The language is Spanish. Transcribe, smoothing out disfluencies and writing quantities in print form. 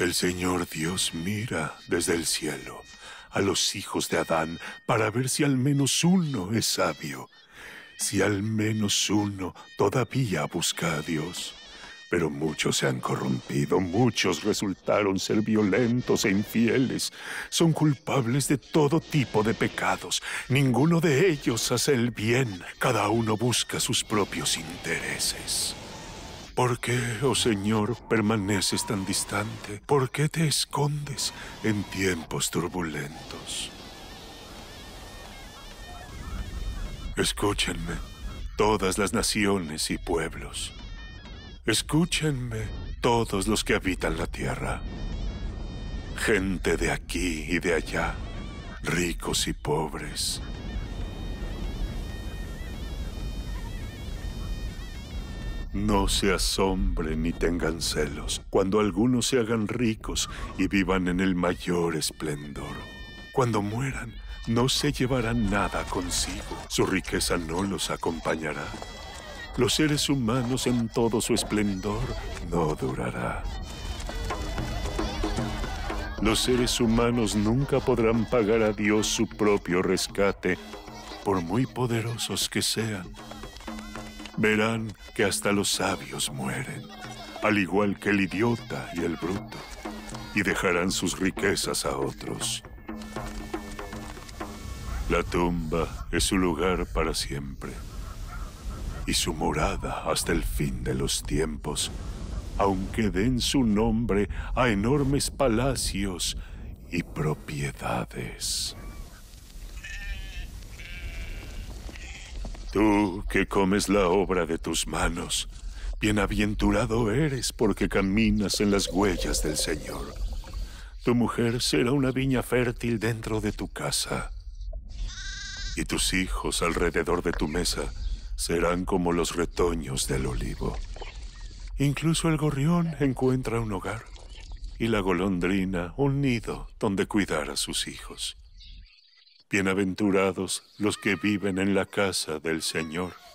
El Señor Dios mira desde el cielo a los hijos de Adán para ver si al menos uno es sabio, si al menos uno todavía busca a Dios. Pero muchos se han corrompido, muchos resultaron ser violentos e infieles. Son culpables de todo tipo de pecados. Ninguno de ellos hace el bien. Cada uno busca sus propios intereses. ¿Por qué, oh Señor, permaneces tan distante? ¿Por qué te escondes en tiempos turbulentos? Escúchenme, todas las naciones y pueblos. Escúchenme, todos los que habitan la tierra. Gente de aquí y de allá, ricos y pobres. No se asombren ni tengan celos cuando algunos se hagan ricos y vivan en el mayor esplendor. Cuando mueran, no se llevarán nada consigo. Su riqueza no los acompañará. Los seres humanos en todo su esplendor no durará. Los seres humanos nunca podrán pagar a Dios su propio rescate, por muy poderosos que sean. Verán que hasta los sabios mueren, al igual que el idiota y el bruto, y dejarán sus riquezas a otros. La tumba es su lugar para siempre, y su morada hasta el fin de los tiempos, aunque den su nombre a enormes palacios y propiedades. Tú que comes la obra de tus manos, bienaventurado eres porque caminas en las huellas del Señor. Tu mujer será una viña fértil dentro de tu casa, y tus hijos alrededor de tu mesa serán como los retoños del olivo. Incluso el gorrión encuentra un hogar, y la golondrina un nido donde cuidar a sus hijos. Bienaventurados los que viven en la casa del Señor.